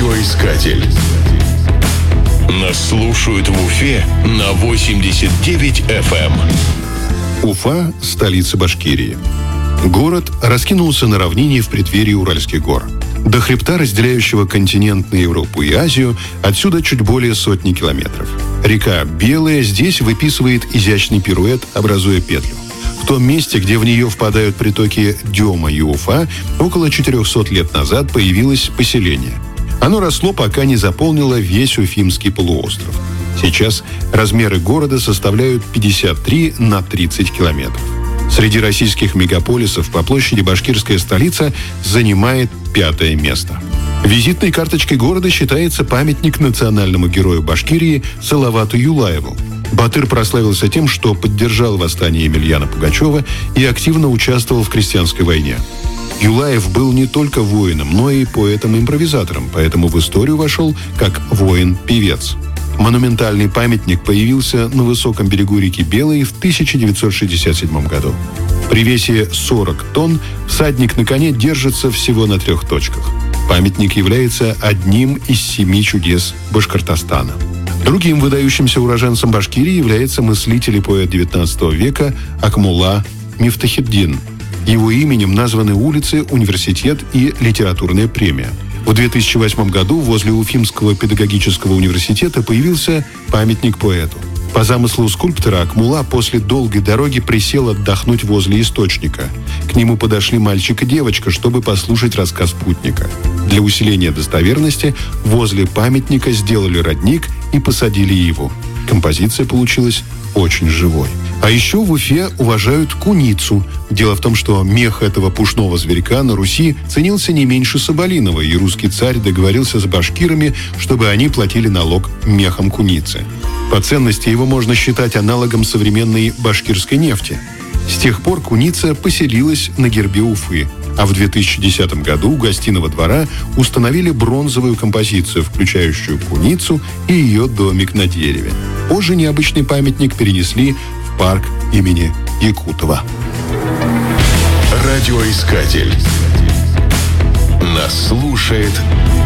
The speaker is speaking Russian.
Радиоискатель. Нас слушают в Уфе на 89 FM. Уфа – столица Башкирии. Город раскинулся на равнине в преддверии Уральских гор. До хребта, разделяющего континент на Европу и Азию, отсюда чуть более сотни километров. Река Белая здесь выписывает изящный пируэт, образуя петлю. В том месте, где в нее впадают притоки Дема и Уфа, около 400 лет назад появилось поселение. Оно росло, пока не заполнило весь Уфимский полуостров. Сейчас размеры города составляют 53 на 30 километров. Среди российских мегаполисов по площади башкирская столица занимает 5-е место. Визитной карточкой города считается памятник национальному герою Башкирии Салавату Юлаеву. Батыр прославился тем, что поддержал восстание Емельяна Пугачева и активно участвовал в крестьянской войне. Юлаев был не только воином, но и поэтом-импровизатором, поэтому в историю вошел как воин-певец. Монументальный памятник появился на высоком берегу реки Белой в 1967 году. При весе 40 тонн всадник на коне держится всего на 3 точках. Памятник является одним из 7 чудес Башкортостана. Другим выдающимся уроженцем Башкирии является мыслитель и поэт XIX века Акмулла Мифтахетдин. Его именем названы улицы, университет и литературная премия. В 2008 году возле Уфимского педагогического университета появился памятник поэту. По замыслу скульптора Акмулла после долгой дороги присел отдохнуть возле источника. К нему подошли мальчик и девочка, чтобы послушать рассказ путника. Для усиления достоверности возле памятника сделали родник и посадили его. Композиция получилась очень живой. А еще в Уфе уважают куницу. Дело в том, что мех этого пушного зверька на Руси ценился не меньше соболиного, и русский царь договорился с башкирами, чтобы они платили налог мехом куницы. По ценности его можно считать аналогом современной башкирской нефти. С тех пор куница поселилась на гербе Уфы, а в 2010 году у гостиного двора установили бронзовую композицию, включающую куницу и ее домик на дереве. Позже необычный памятник перенесли в парк имени Якутова. Радиоискатель. Нас слушает